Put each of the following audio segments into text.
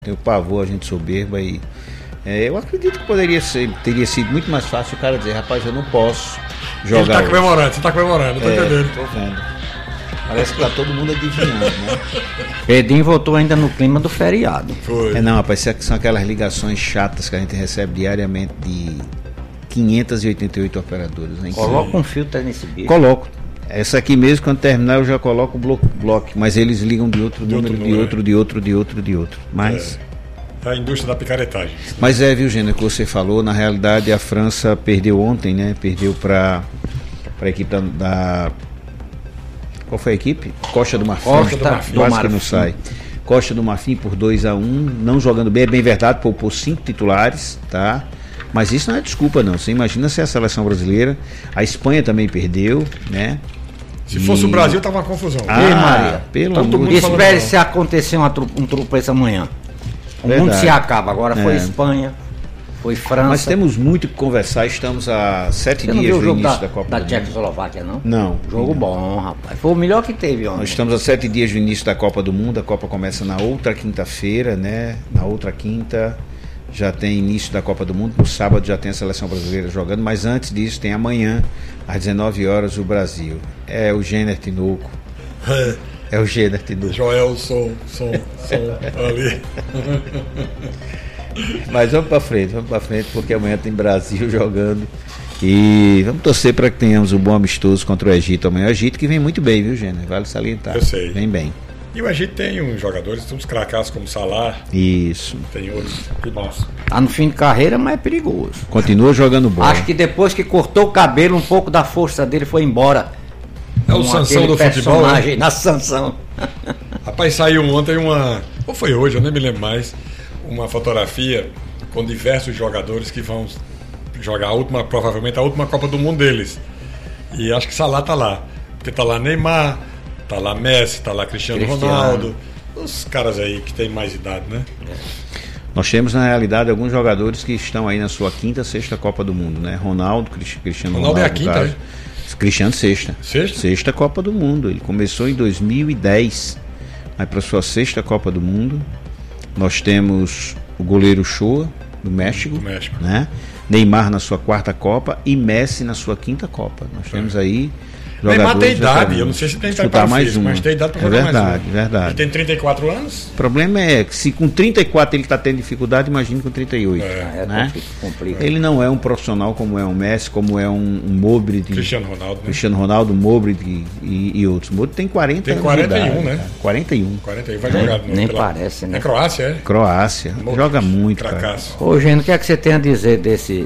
Tem o pavor, a gente soberba e eu acredito que teria sido muito mais fácil o cara dizer, rapaz, eu não posso jogar. Ele tá comemorando, você tá comemorando, eu tô entendendo. Tô vendo. Parece que tá todo mundo adivinhando, né? Pedrinho voltou ainda no clima do feriado. Foi. Não, rapaz, são aquelas ligações chatas que a gente recebe diariamente de 588 operadoras, né? Coloca um filtro nesse bicho. Coloco. Essa aqui mesmo, quando terminar, eu já coloco o bloco, mas eles ligam de outro número, de outro. Mas. É a indústria da picaretagem. Mas viu, Gênero, que você falou, na realidade a França perdeu ontem, né? Perdeu para a equipe da. Qual foi a equipe? Costa do Marfim. Quase que não sai. Costa do Marfim por 2-1, não jogando bem, é bem verdade, poupou 5 titulares, tá? Mas isso não é desculpa, não. Você imagina se a seleção brasileira. A Espanha também perdeu, né? Se fosse o Brasil, tava uma confusão. Maria, pelo todo amor mundo de Deus. Espere se acontecer um tropeço amanhã. O mundo se acaba. Agora foi Espanha, foi França. Mas temos muito que conversar. Estamos a 7 Você não dias viu o do jogo início da Copa da do Mundo. Tchecoslováquia, não? Não. Jogo bom, rapaz. Foi o melhor que teve ontem. Nós estamos a 7 dias do início da Copa do Mundo. A Copa começa na outra quinta-feira, né? Na outra quinta já tem início da Copa do Mundo. No sábado já tem a seleção brasileira jogando. Mas antes disso tem amanhã, às 19 horas, o Brasil. É o Gêner Tinoco. É o Gêner Tinoco. Joel, som ali. Mas vamos para frente, porque amanhã tem Brasil jogando. E vamos torcer para que tenhamos um bom amistoso contra o Egito amanhã. O Egito que vem muito bem, viu, Gêner? Vale salientar. Eu sei. Vem bem. E o Egito tem uns jogadores, tem uns cracás como Salah. Isso. Tem outros. Que nossa. Tá no fim de carreira, mas é perigoso. Continua jogando bola. Acho que depois que cortou o cabelo, um pouco da força dele foi embora. É o Sansão do futebol, né? Na Sansão. Rapaz, saiu ontem ou foi hoje, eu nem me lembro mais, uma fotografia com diversos jogadores que vão jogar provavelmente a última Copa do Mundo deles. E acho que Salah tá lá. Porque tá lá Neymar, tá lá Messi, tá lá Cristiano Ronaldo. Os caras aí que tem mais idade, né? Nós temos, na realidade, alguns jogadores que estão aí na sua quinta, sexta Copa do Mundo, né? Cristiano Ronaldo é a quinta, né? Cristiano sexta. Sexta Copa do Mundo. Ele começou em 2010. Aí para sua sexta Copa do Mundo. Nós temos o goleiro Shoa, do México. Né? Neymar na sua quarta Copa e Messi na sua quinta Copa. Nós temos aí Neymar tem idade, eu não sei se tem idade para mais um, mas tem idade para jogar mais um. Verdade. Ele tem 34 anos? O problema é que se com 34 ele está tendo dificuldade, imagine com 38. Né? Complica. Ele não é um profissional como é um Messi, como é um Modric. Cristiano Ronaldo, né? Cristiano Ronaldo, Modric e outros. Modric tem 40 tem anos 41, de idade, né? Cara. 41. Vai jogar. Nem parece, né? É Croácia, é? Croácia. Joga muito, cara. Ô, Gênio, o que é que você tem a dizer desse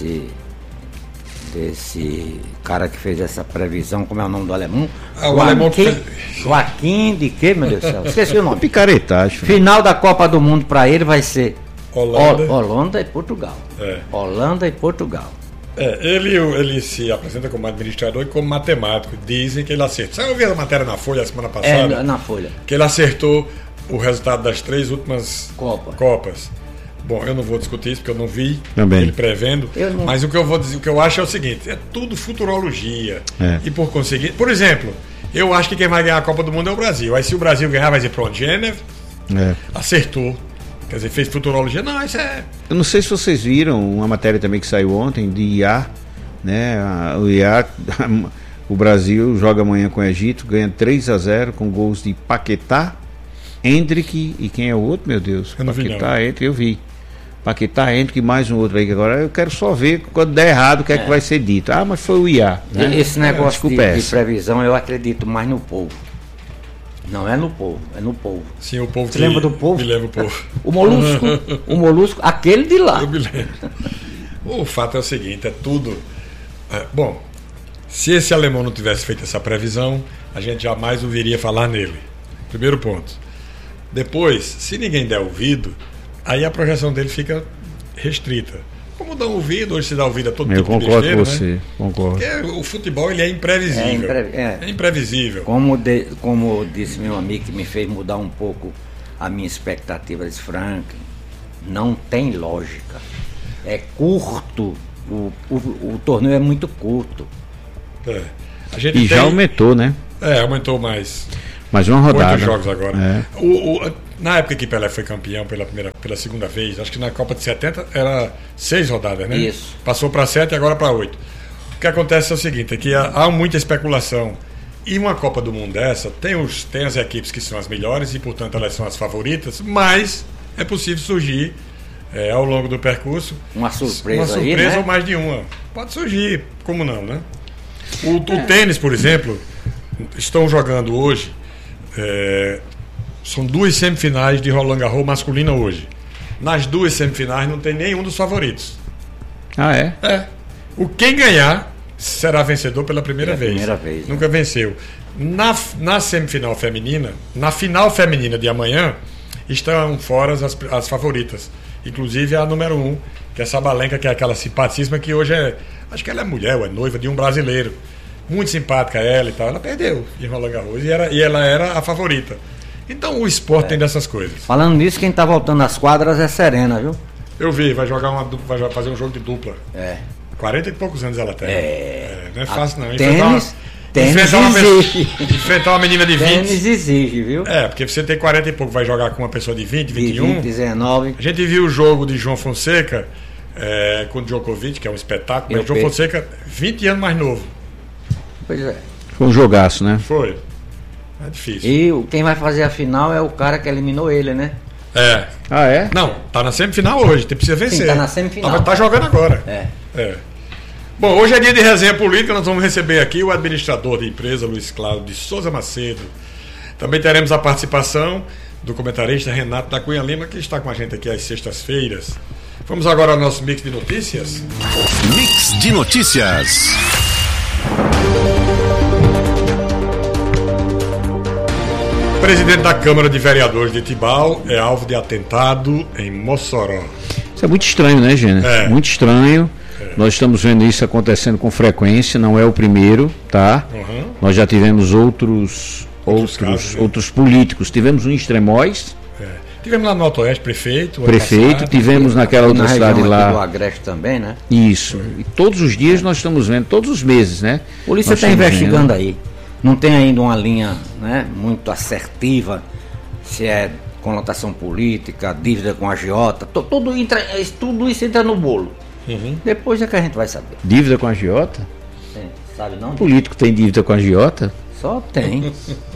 cara que fez essa previsão, como é o nome do alemão? O alemão que fez... Joaquim de quê, meu Deus do céu? Esqueci o nome. Picaretagem. Final da Copa do Mundo para ele vai ser Holanda e Portugal. É. Holanda e Portugal. Ele se apresenta como administrador e como matemático. Dizem que ele acertou. Você ouviu a matéria na Folha a semana passada? Na Folha. Que ele acertou o resultado das 3 últimas Copas. Bom, eu não vou discutir isso porque eu não vi ele prevendo, mas o que eu vou dizer, o que eu acho é o seguinte: é tudo futurologia. E por conseguinte, por exemplo, eu acho que quem vai ganhar a Copa do Mundo é o Brasil. Aí se o Brasil ganhar, vai dizer, pronto, Gênero acertou. Quer dizer, fez futurologia. Não, isso é. Eu não sei se vocês viram uma matéria também que saiu ontem de IA, né? O IA, o Brasil joga amanhã com o Egito, ganha 3-0 com gols de Paquetá, Hendrick e quem é o outro, meu Deus? Eu não Paquetá, eu vi. Paquetá, Hendrick e mais um outro aí que agora eu quero só ver quando der errado o que é que vai ser dito. Mas foi o IA. Né? Esse negócio de previsão eu acredito mais no povo. Não é no povo, é no povo. Sim, o povo. Você lembra do povo? Me lembro o povo. o molusco, aquele de lá. Eu me lembro. O fato é o seguinte, é tudo. Bom, se esse alemão não tivesse feito essa previsão, a gente jamais ouviria falar nele. Primeiro ponto. Depois, se ninguém der ouvido, aí a projeção dele fica restrita. Como dá ouvido, hoje se dá ouvido a todo tipo de besteira, com você, né? Concordo. Porque o futebol ele é imprevisível. É imprevisível. Como disse meu amigo que me fez mudar um pouco a minha expectativa, disse, Franklin, não tem lógica. É curto, o torneio é muito curto. Já aumentou, né? Aumentou mais. Mais uma rodada. 8 jogos agora. Na época que Pelé foi campeão pela segunda vez, acho que na Copa de 70 era 6 rodadas, né? Isso. Passou para 7 e agora para 8. O que acontece é o seguinte, é que há muita especulação. E uma Copa do Mundo dessa tem as equipes que são as melhores e, portanto, elas são as favoritas, mas é possível surgir, ao longo do percurso, uma surpresa aí, né? Ou mais de uma. Pode surgir, como não, né? O tênis, por exemplo, estão jogando hoje, são 2 semifinais de Roland Garros masculina hoje. Nas 2 semifinais não tem nenhum dos favoritos. Ah, é? É. Quem ganhar será vencedor pela primeira vez. Nunca venceu. Na semifinal feminina, na final feminina de amanhã, estão fora as favoritas. Inclusive a número 1, que é a Sabalenka, que é aquela simpaticíssima que hoje acho que ela é mulher ou é noiva de um brasileiro. Muito simpática ela e tal. Ela perdeu em Roland Garros e ela era a favorita. Então o esporte tem dessas coisas. Falando nisso, quem está voltando às quadras é Serena, viu? Eu vi, vai fazer um jogo de dupla. 40 e poucos anos ela tem. Não é fácil não. Tênis exige. Enfrentar uma menina de 20. Tênis exige, viu? Porque você tem 40 e pouco, vai jogar com uma pessoa de 20, 21. 20, 19. A gente viu o jogo de João Fonseca com o Djokovic, que é um espetáculo, mas João Fonseca, 20 anos mais novo. Pois é. Foi um jogaço, né? Foi. É difícil. E quem vai fazer a final é o cara que eliminou ele, né? Ah, é? Não, tá na semifinal hoje, precisa vencer. Sim, tá na semifinal. Tá jogando agora. Bom, hoje é dia de resenha política, nós vamos receber aqui o administrador da empresa, Luiz Cláudio de Souza Macedo. Também teremos a participação do comentarista Renato da Cunha Lima, que está com a gente aqui às sextas-feiras. Vamos agora ao nosso Mix de Notícias. Mix de Notícias. O presidente da Câmara de Vereadores de Tibau é alvo de atentado em Mossoró. Isso é muito estranho, né, Gênesis? Muito estranho. Nós estamos vendo isso acontecendo com frequência, não é o primeiro, tá? Nós já tivemos outros políticos. Tivemos um em Extremóis. Tivemos lá no Alto Oeste, prefeito, tivemos naquela outra cidade lá. Do Agreste também, né? Isso. E todos os dias nós estamos vendo, todos os meses, né? A polícia está investigando aí. Não tem ainda uma linha, né, muito assertiva, se é conotação política, dívida com a agiota, tudo isso entra no bolo. Depois é que a gente vai saber. Dívida com a agiota? Sim, sabe não? O político tem dívida com a agiota? Só tem.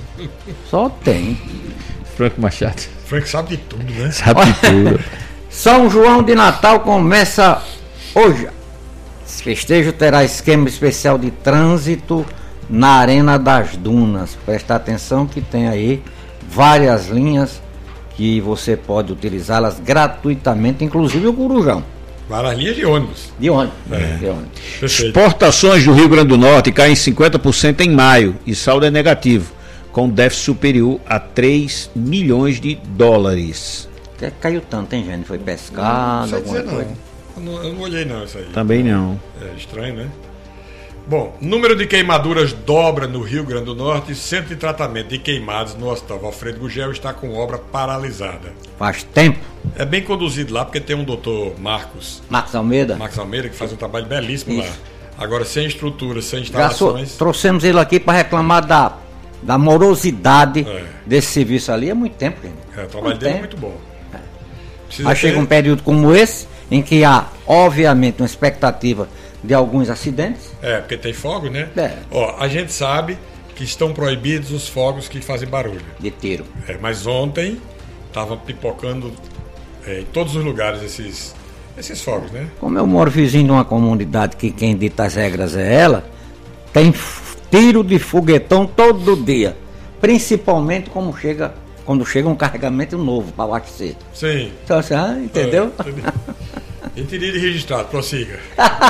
Só tem. Franco Machado. Franco sabe de tudo, né? Sabe de tudo. São João de Natal começa hoje. Esse festejo terá esquema especial de trânsito na Arena das Dunas. Presta atenção que tem aí várias linhas que você pode utilizá-las gratuitamente, inclusive o Corujão. Várias linhas de ônibus. De ônibus. Exportações do Rio Grande do Norte caem 50% em maio e saldo é negativo, com déficit superior a 3 milhões de dólares. Caiu tanto, hein, gente? Foi pescado, alguma coisa? Eu não olhei não isso aí. Também não. É estranho, né? Bom, número de queimaduras dobra no Rio Grande do Norte e centro de tratamento de queimados no Hospital Alfredo Gugel está com obra paralisada. Faz tempo. É bem conduzido lá porque tem um doutor Marcos Almeida, que faz um trabalho belíssimo lá. Agora, sem estrutura, sem instalações... Trouxemos ele aqui para reclamar da morosidade desse serviço ali há muito tempo, gente. O trabalho dele é muito bom. Aí chega um período como esse, em que há, obviamente, uma expectativa de alguns acidentes. Porque tem fogo, né? A gente sabe que estão proibidos os fogos que fazem barulho. De tiro. Mas ontem estavam pipocando em todos os lugares esses fogos, né? Como eu moro vizinho de uma comunidade que quem dita as regras é ela, tem tiro de foguetão todo dia. Principalmente quando chega um carregamento novo para abastecer. Sim. Então assim, entendeu? Entendido e registrado, prossiga.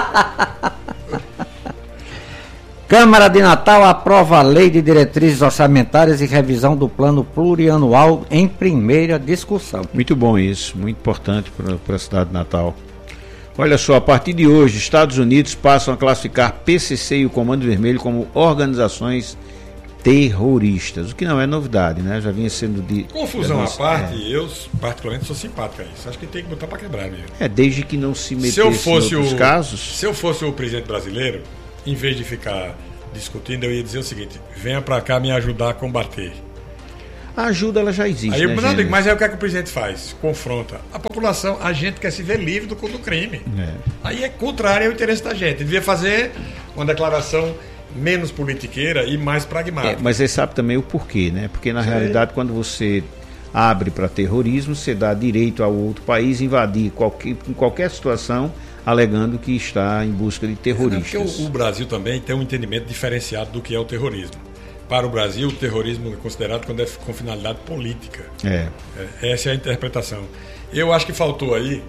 Câmara de Natal aprova a Lei de Diretrizes Orçamentárias e revisão do Plano Plurianual em primeira discussão. Muito bom isso, muito importante para a cidade de Natal. Olha só, a partir de hoje, Estados Unidos passam a classificar PCC e o Comando Vermelho como organizações terroristas, o que não é novidade, né? Já vinha sendo de... Confusão à parte, eu particularmente sou simpático a isso. Acho que tem que botar para quebrar mesmo. Desde que não se metesse em outros casos. Se eu fosse o presidente brasileiro, em vez de ficar discutindo, eu ia dizer o seguinte: venha para cá me ajudar a combater. A ajuda ela já existe. Aí, mas aí o que é que o presidente faz? Confronta. A população, a gente quer se ver livre do crime. Aí é contrário ao interesse da gente. Ele devia fazer uma declaração menos politiqueira e mais pragmática. Mas você sabe também o porquê, né? Porque na realidade, quando você abre para terrorismo, você dá direito ao outro país invadir em qualquer situação, alegando que está em busca de terroristas. Porque o Brasil também tem um entendimento diferenciado do que é o terrorismo. Para o Brasil, o terrorismo é considerado quando é com finalidade política. Essa é a interpretação. Eu acho que faltou aí,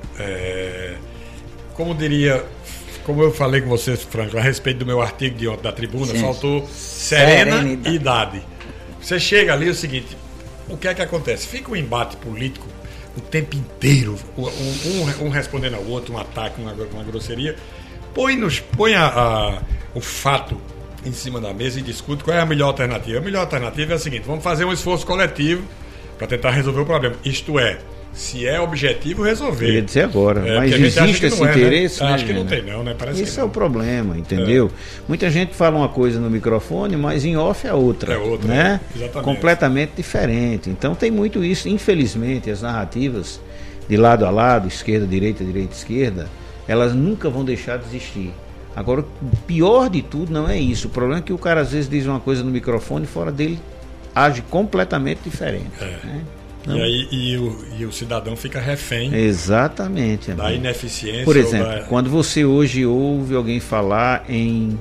como eu falei com você, Franklin, a respeito do meu artigo de ontem da Tribuna, faltou serenidade. Você chega ali, é o seguinte, o que é que acontece? Fica um embate político o tempo inteiro, um respondendo ao outro, um ataque, uma grosseria. Põe o fato em cima da mesa e discute qual é a melhor alternativa. A melhor alternativa é a seguinte: vamos fazer um esforço coletivo para tentar resolver o problema. Isto é, se é objetivo, resolver. Eu ia dizer agora, mas existe esse interesse? Né? Acho que não tem não, né? Parece Esse é o problema, entendeu? Muita gente fala uma coisa no microfone, mas em off é outra. É outra, né? Exatamente. Completamente diferente. Então tem muito isso. Infelizmente, as narrativas de lado a lado, esquerda, direita, esquerda, elas nunca vão deixar de existir. Agora, o pior de tudo não é isso. O problema é que o cara às vezes diz uma coisa no microfone e fora dele age completamente diferente. Né? Então, e o cidadão fica refém. Exatamente. Da ineficiência. Por exemplo, quando você hoje ouve alguém falar em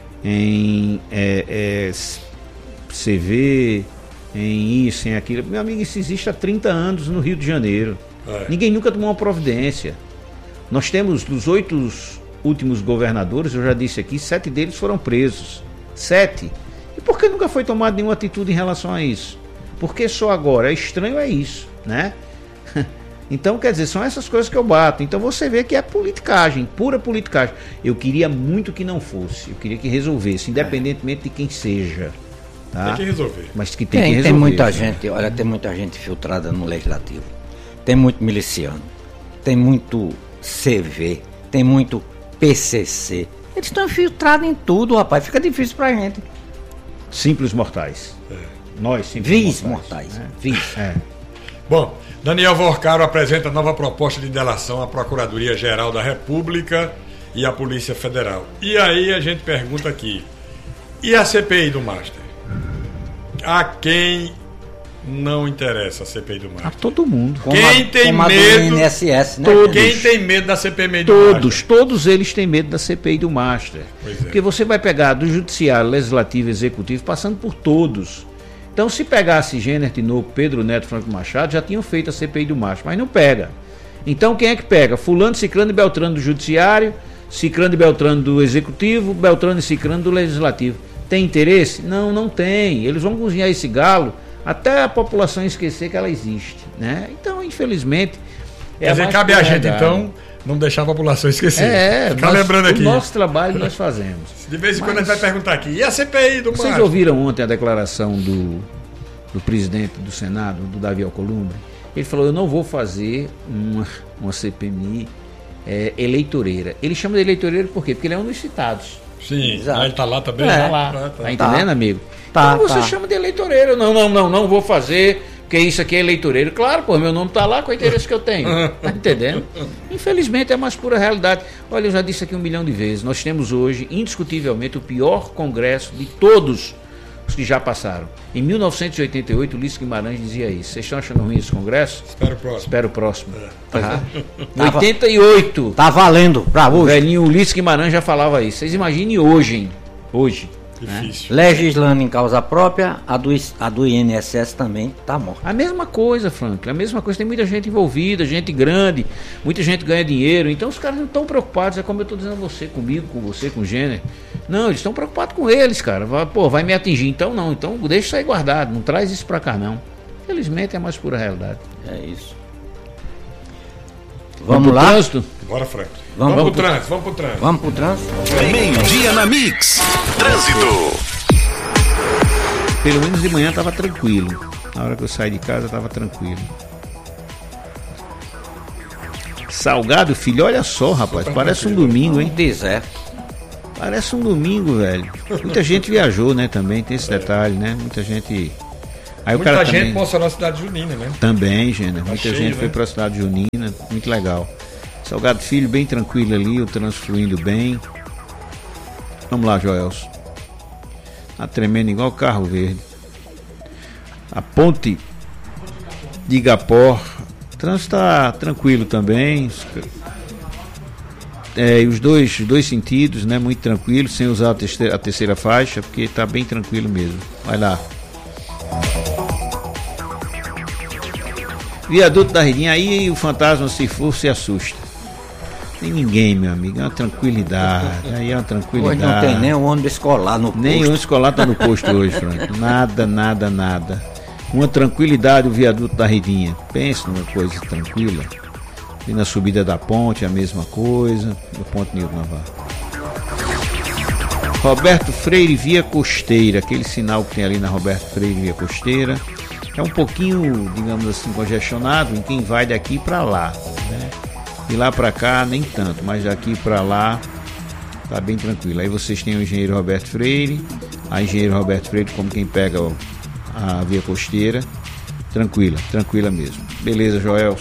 CV, em isso, em aquilo, meu amigo, isso existe há 30 anos no Rio de Janeiro. Ninguém nunca tomou uma providência. Nós temos dos 8 últimos governadores, eu já disse aqui, 7 deles foram presos. 7. E por que nunca foi tomada nenhuma atitude em relação a isso? Porque só agora? É estranho, é isso, né? Então, quer dizer, são essas coisas que eu bato. Então você vê que é politicagem, pura politicagem. Eu queria muito que não fosse, eu queria que resolvesse, independentemente de quem seja. Tá? Tem que resolver. Mas que tem que resolver. Tem muita gente, olha, tem muita gente filtrada no legislativo. Tem muito miliciano, tem muito CV, tem muito PCC. Eles estão infiltrados em tudo, rapaz. Fica difícil pra gente. Simples mortais. Nós, simples mortais. Bom, Daniel Vorcaro apresenta nova proposta de delação à Procuradoria-Geral da República e à Polícia Federal. E aí a gente pergunta aqui, e a CPI do Master? A quem não interessa a CPI do Master? A todo mundo. Quem tem medo? INSS, né? Quem tem medo da CPI do Master? Todos eles têm medo da CPI do Master. Porque você vai pegar do Judiciário, Legislativo e Executivo, passando por todos. Então, se pegasse Gêner Tinoco, Pedro Neto, Franco Machado, já tinham feito a CPI do Master, mas não pega. Então, quem é que pega? Fulano, Cicrano e Beltrano do Judiciário, Cicrano e Beltrano do Executivo, Beltrano e Cicrano do Legislativo. Tem interesse? Não, não tem. Eles vão cozinhar esse galo até a população esquecer que ela existe, né? Então, infelizmente... Quer dizer, cabe a gente, então, não deixar a população esquecer. Ficar lembrando aqui. O nosso trabalho nós fazemos. De vez em quando a gente vai perguntar aqui, e a CPI do Master? Vocês ouviram ontem a declaração do presidente do Senado, do Davi Alcolumbre? Ele falou, eu não vou fazer uma CPMI eleitoreira. Ele chama de eleitoreira por quê? Porque ele é um dos citados. Sim, ele está lá também. Está lá. Tá entendendo, amigo? Então você chama de eleitoreiro. Não vou fazer, porque isso aqui é eleitoreiro. Claro, pô, meu nome está lá com o interesse que eu tenho. Tá entendendo? Infelizmente é a mais pura realidade. Olha, eu já disse aqui 1 milhão de vezes. Nós temos hoje, indiscutivelmente, o pior congresso de todos os que já passaram. Em 1988, Ulisses Guimarães dizia isso. Vocês estão achando ruim esse congresso? Espero o próximo. Em 88. Tá valendo pra hoje. O velhinho Ulisses Guimarães já falava isso. Vocês imaginem hoje, hein? Hoje. Difícil. Legislando em causa própria, a do INSS também está morta. A mesma coisa, Franklin, a mesma coisa. Tem muita gente envolvida, gente grande, muita gente ganha dinheiro. Então os caras não estão preocupados, é como eu estou dizendo a você, comigo, com você, com o Gêner. Não, eles estão preocupados com eles, cara. Vai me atingir. Então não, então deixa isso aí guardado, não traz isso para cá não. Infelizmente é a mais pura realidade. É isso. Vamos lá? Trânsito? Bora, Franklin. Vamos pro trânsito. Vamos pro trânsito? Meio-dia na Mix. Trânsito. Pelo menos de manhã estava tranquilo. Na hora que eu saí de casa estava tranquilo. Salgado, filho, olha só, rapaz. Parece um domingo, hein? Deserto. Parece um domingo, velho. Muita gente viajou, né, também. Tem esse detalhe, né? Muita gente Aí muita gente mostrou a cidade junina, né? Também, Gênero. Muita gente foi para a cidade junina, muito legal. Salgado Filho bem tranquilo ali, o trânsito fluindo bem. Vamos lá, Joelson. Tá tremendo igual carro verde. A ponte de Igapó, o trânsito tá tranquilo também. Os dois sentidos, né? Muito tranquilo, sem usar a terceira faixa, porque tá bem tranquilo mesmo. Vai lá. Viaduto da Ridinha, aí o fantasma, se for, se assusta. Tem ninguém, meu amigo, é uma tranquilidade. Aí é uma tranquilidade. Hoje não tem nem um ônibus escolar no posto. Nem o ônibus escolar tá no posto hoje, Frank. Nada. Uma tranquilidade o viaduto da Ridinha. Pensa numa coisa tranquila. E na subida da ponte a mesma coisa. Do ponte Nilton Navarro. Roberto Freire Via Costeira. Aquele sinal que tem ali na Roberto Freire Via Costeira. É um pouquinho, digamos assim, congestionado em quem vai daqui para lá, né? E lá para cá nem tanto, mas daqui para lá tá bem tranquilo. Aí vocês têm o engenheiro Roberto Freire, a engenheiro Roberto Freire como quem pega a Via Costeira, tranquila mesmo. Beleza, Joel?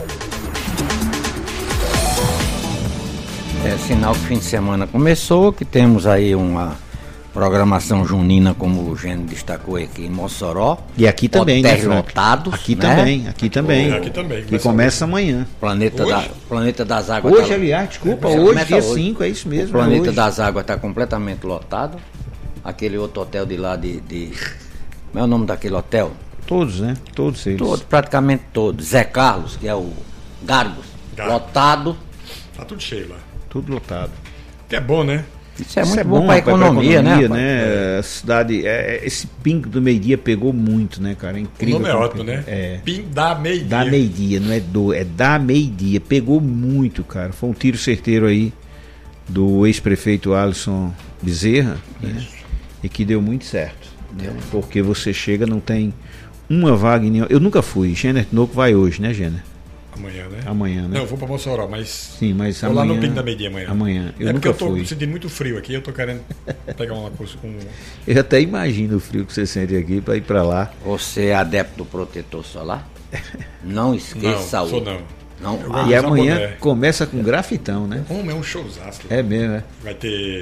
Sinal que o fim de semana começou, que temos aí uma programação junina, como o Gênero destacou aqui em Mossoró. E aqui também, né, lotados, aqui né? Aqui também. Que começa amanhã. Planeta das Águas. Hoje, aliás, desculpa, hoje, dia 5, é isso mesmo. O Planeta das Águas está completamente lotado. Aquele outro hotel de lá como é o nome daquele hotel? Todos, né? Todos eles. Praticamente todos. Zé Carlos, que é o Gargos. Lotado. Tá tudo cheio lá. Tudo lotado. Que é bom, né? Isso é muito bom para a economia, né? A cidade, esse Ping do Meio-Dia pegou muito, né, cara? É incrível. O nome é ótimo, né? Ping da Meio-Dia. Da Meio-Dia, não é da Meio-Dia. Pegou muito, cara. Foi um tiro certeiro aí do ex-prefeito Alisson Bezerra, né? E que deu muito certo. Né? Porque você chega, não tem uma vaga em nenhum. Eu nunca fui. Jenner Tinoco vai hoje, né, Jenner? Amanhã, né? Não, eu vou pra Mossoró, mas. Sim, mas vou lá no Ping da Meio-Dia amanhã. Eu nunca fui. Eu tô sentindo muito frio aqui, eu tô querendo pegar uma coisa com. Eu até imagino o frio que você sente aqui pra ir pra lá. Você é adepto do protetor solar? Não esqueça o. Não. E amanhã começa com grafitão, né? É um showzaço. É mesmo, né? Vai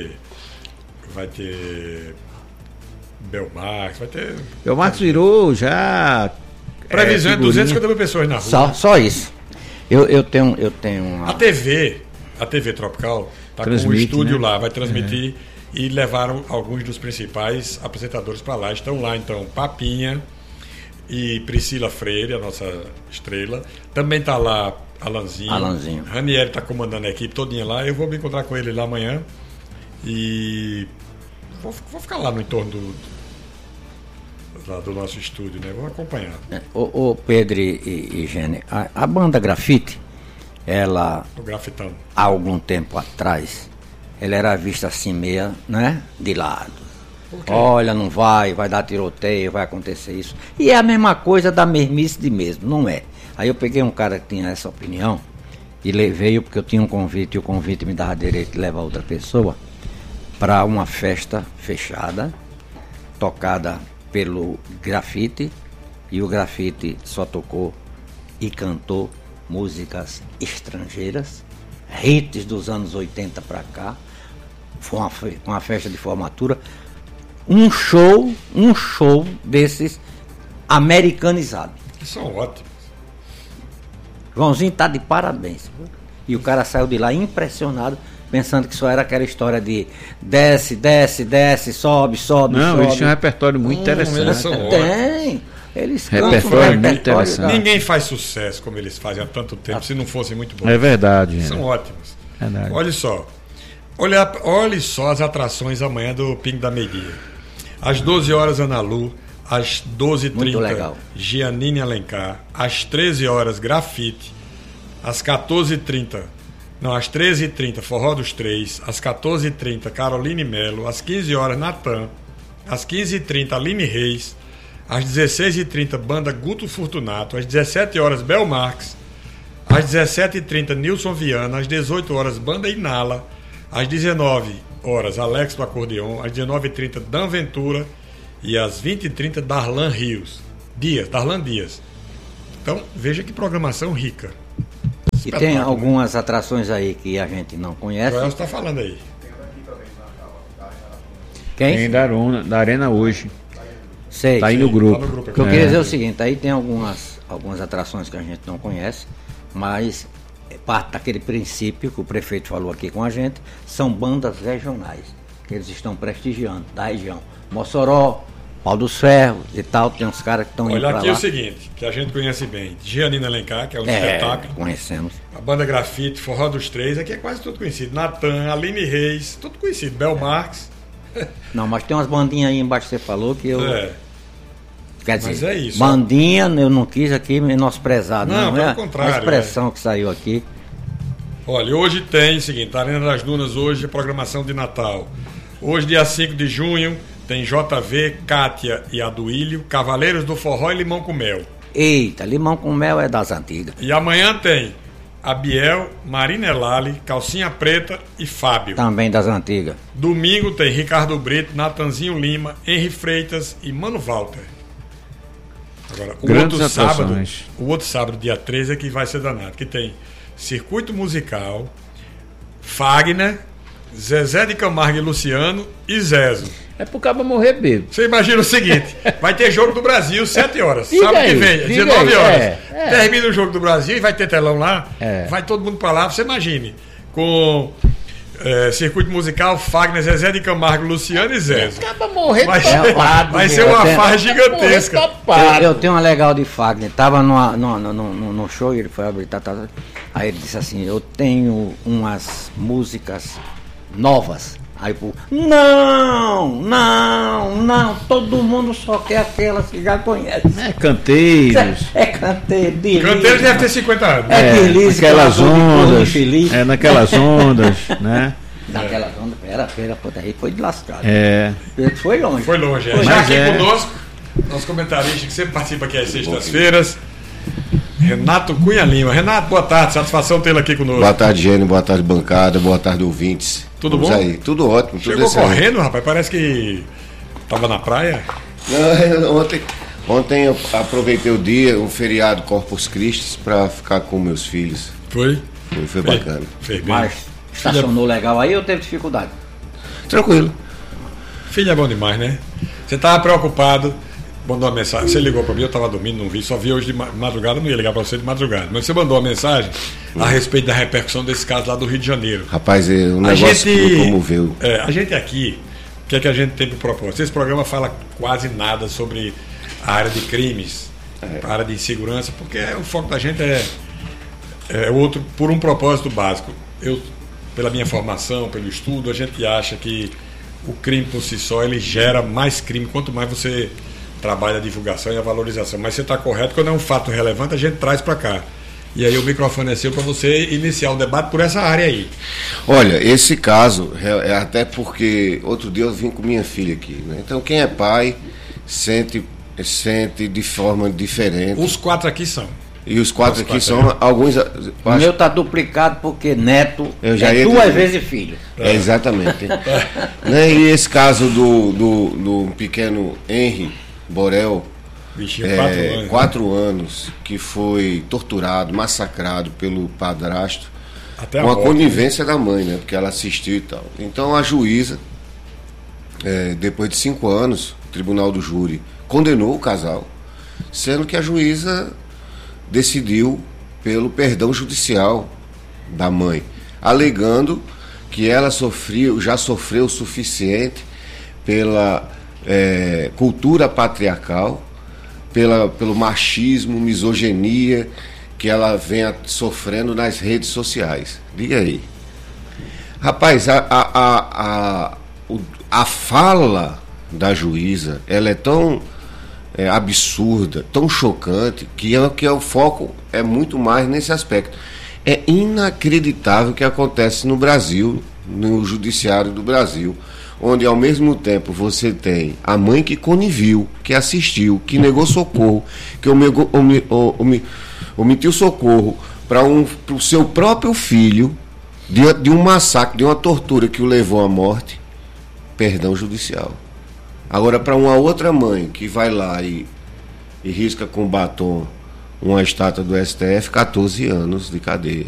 ter. Belmarx, vai ter. Belmarx virou já. Previsão é 250 mil pessoas na rua. Só isso. Eu tenho uma... A TV Tropical está com um estúdio, né? Lá, vai transmitir e levaram alguns dos principais apresentadores para lá. Estão lá, então, Papinha e Priscila Freire, a nossa estrela. Também está lá Alanzinho. Ranieri está comandando a equipe todinha lá. Eu vou me encontrar com ele lá amanhã e vou ficar lá no entorno do nosso estúdio, né? Vamos acompanhar. O Pedro e Gênero, a banda Grafite, ela, há algum tempo atrás, ela era vista assim meia, né? De lado. Olha, não vai dar tiroteio, vai acontecer isso. E é a mesma coisa da mesmice de mesmo, não é? Aí eu peguei um cara que tinha essa opinião e veio porque eu tinha um convite e o convite me dava direito de levar outra pessoa para uma festa fechada, tocada pelo Grafite, e o Grafite só tocou e cantou músicas estrangeiras, hits dos anos 80 para cá. Foi uma festa de formatura, um show desses americanizados. Que são ótimos. Joãozinho tá de parabéns. E o cara saiu de lá impressionado, pensando que só era aquela história de desce, sobe. Não, eles tinham um repertório muito interessante. Eles são Tem. Eles repertório muito interessante. Ninguém faz sucesso como eles fazem há tanto tempo, se não fossem muito bons. É verdade. São ótimos. Verdade. Olhe só as atrações amanhã do Ping da Meio-Dia. Às 12 horas, Ana Lu. Às 12h30, Giannini Alencar. Às 13 horas, Grafite. Às 14h30, às 13h30, Forró dos Três. Às 14h30, Caroline Melo. Às 15 horas, Natan. Às 15h30, Aline Reis. Às 16h30, Banda Guto Fortunato. Às 17 horas, Belmarx. Às 17h30, Nilson Viana. Às 18 horas, Banda Inala. Às 19 horas, Alex do Acordeon. Às 19h30, Dan Ventura. E às 20h30, Darlan Rios. Darlan Dias. Então, veja que programação rica. E tem algumas atrações aí que a gente não conhece. O Joel está falando aí. Quem? Tem da Arena hoje. Sei. Tá aí no grupo. O que eu queria dizer é o seguinte, aí tem algumas atrações que a gente não conhece, mas parte daquele princípio que o prefeito falou aqui com a gente, são bandas regionais, que eles estão prestigiando, da região. Mossoró, Pau dos Ferros e tal, tem uns caras que estão indo pra lá. Olha aqui o seguinte, que a gente conhece bem, Gianina Alencar, que é um espetáculo. Conhecemos. A banda Grafite, Forró dos Três, aqui é quase tudo conhecido. Natan, Aline Reis, tudo conhecido. Bel Marques. Não, mas tem umas bandinhas aí embaixo que você falou que eu... Quer dizer, mas é isso, bandinha, eu não quis aqui menosprezar, não pelo é contrário, a expressão que saiu aqui. Olha, hoje tem o seguinte, Arena das Dunas, hoje é programação de Natal. Hoje, dia 5 de junho, tem JV, Kátia e Aduílio, Cavaleiros do Forró e Limão com Mel. Eita, Limão com Mel é das antigas. E amanhã tem Abiel, Marina Elali, Calcinha Preta e Fábio. Também das antigas. Domingo tem Ricardo Brito, Natanzinho Lima, Henri Freitas e Mano Walter. Agora, o outro sábado, dia 13, é que vai ser danado, que tem Circuito Musical, Fagner, Zezé de Camargo e Luciano e Zezo. É pro cabo morrer bêbado. Você imagina o seguinte, vai ter Jogo do Brasil 7 horas, sábado que vem, 19 horas. Termina o Jogo do Brasil e vai ter telão lá, vai todo mundo pra lá, você imagine, com Circuito Musical, Fagner, Zezé de Camargo, Luciano e Zezo. Acaba morrer topado. Vai ser uma farra gigantesca. Eu tenho uma legal de Fagner, tava no show, ele foi abrir, aí ele disse assim, eu tenho umas músicas novas. Aí o não, todo mundo só quer aquelas que já conhece. Canteiros. Canteiro. Canteiros deve ter 50 anos. Aquelas ondas. Naquelas ondas, né? Naquelas ondas, pera, aí foi de lascado. Foi longe. Já aqui conosco, nosso comentarista que sempre participa aqui às sextas-feiras, Renato Cunha Lima. Renato, boa tarde, satisfação tê-lo aqui conosco. Boa tarde, Gênio, boa tarde, bancada, boa tarde, ouvintes. Tudo bom? Aí. Tudo ótimo. Chegou tudo correndo, rapaz, parece que estava na praia. Não, ontem eu aproveitei o dia, o feriado Corpus Christi, para ficar com meus filhos. Foi bacana. Fez bem. Mas estacionou legal aí ou teve dificuldade? Tranquilo. Filho é bom demais, né? Você estava preocupado, mandou uma mensagem, você ligou para mim, eu estava dormindo, não vi, só vi hoje de madrugada, não ia ligar para você de madrugada, mas você mandou uma mensagem a respeito da repercussão desse caso lá do Rio de Janeiro. Rapaz, o negócio me comoveu. A gente aqui, o que é que a gente tem por propósito? Esse programa fala quase nada sobre a área de crimes, a área de insegurança, porque o foco da gente é outro, por um propósito básico. Eu, pela minha formação, pelo estudo, a gente acha que o crime por si só, ele gera mais crime, quanto mais você trabalha a divulgação e a valorização. Mas você está correto, quando é um fato relevante, a gente traz para cá. E aí o microfone é seu para você iniciar o debate por essa área aí. Olha, esse caso, é até porque outro dia eu vim com minha filha aqui, né? Então quem é pai sente de forma diferente. Os 4 aqui são. E os 4 aqui são alguns... O meu está duplicado porque neto é 2 vezes filho. Exatamente. Né? E esse caso do pequeno Henri Borel, 4 anos, que foi torturado, massacrado pelo padrasto, com a conivência da mãe, né? Porque ela assistiu e tal. Então a juíza, depois de 5 anos, o tribunal do júri condenou o casal, sendo que a juíza decidiu pelo perdão judicial da mãe, alegando que ela já sofreu o suficiente pela cultura patriarcal, pelo machismo, misoginia que ela vem sofrendo nas redes sociais. Diga aí. Rapaz, a fala da juíza, ela é tão absurda, tão chocante, que o foco é muito mais nesse aspecto. É inacreditável o que acontece no Brasil, no judiciário do Brasil, onde ao mesmo tempo você tem a mãe que coniviu, que assistiu, que negou socorro, que omitiu socorro para o seu próprio filho, de um massacre, de uma tortura que o levou à morte, perdão judicial. Agora, para uma outra mãe que vai lá e e risca com batom uma estátua do STF, 14 anos de cadeia.